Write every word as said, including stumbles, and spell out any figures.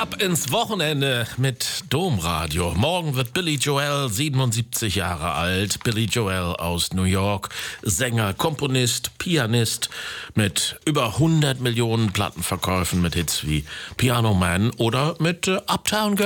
Ab ins Wochenende mit Domradio. Morgen wird Billy Joel siebenundsiebzig Jahre alt. Billy Joel aus New York. Sänger, Komponist, Pianist mit über hundert Millionen Plattenverkäufen mit Hits wie Piano Man oder mit äh, Uptown Girl.